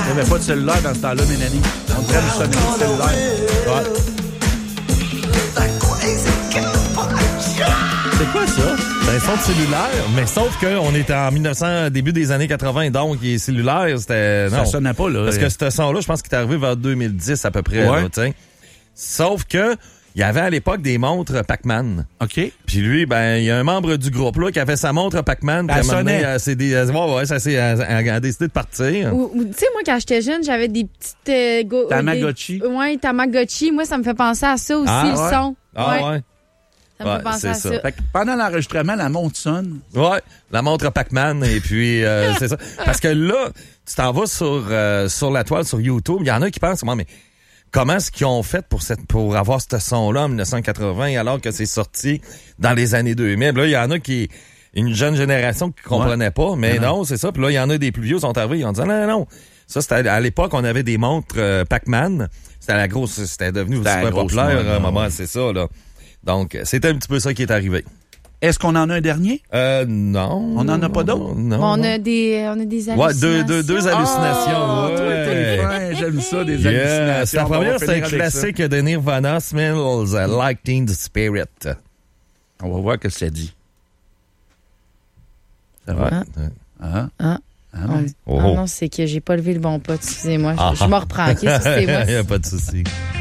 Il n'y avait pas de cellulaire dans ce temps-là, Mélanie. On dirait une sonnerie de cellulaire. Ouais. C'est quoi ça? C'est un son de cellulaire, mais sauf qu'on était en 1900, début des années 80, donc les cellulaires, c'était... Ça sonnait pas, là. Parce que ce son-là, je pense qu'il est arrivé vers 2010 à peu près. Ouais. Là, sauf que il y avait à l'époque des montres Pac-Man. OK. Puis lui, ben, il y a un membre du groupe là qui avait sa montre Pac-Man. Elle sonnait. Ça s'est décidé de partir. Ou, tu sais, moi, quand j'étais jeune, j'avais des petites... Tamagotchi. Oui, Tamagotchi. Moi, ça me fait penser à ça aussi, le son. Ah ouais. Ça me fait penser à ça. Fait que pendant l'enregistrement, la montre sonne. Ouais, la montre Pac-Man et puis c'est ça. Parce que là, tu t'en vas sur la toile sur YouTube, il y en a qui pensent mais comment est-ce qu'ils ont fait pour avoir ce son-là en 1980 alors que c'est sorti dans les années 2000? Là, il y en a une jeune génération qui comprenait pas, mais non, c'est ça. Puis là, il y en a des plus vieux qui sont arrivés, ils ont dit non. Ça, c'était à l'époque, on avait des montres Pac-Man. C'était devenu super populaire à un moment, c'est ça, là. Donc, c'était un petit peu ça qui est arrivé. Est-ce qu'on en a un dernier? Non. On n'en a pas d'autres? Non. On a des hallucinations. Ouais, deux hallucinations. Oh, ouais. J'aime ça, des hallucinations. La première, c'est un classique de Nirvana, Smells Like Teen Spirit. On va voir ce que ça dit. Ça va? Ouais. Non, c'est que j'ai pas levé le bon pot, excusez-moi. Je me reprends, OK? Excusez-moi. Il n'y a pas de souci.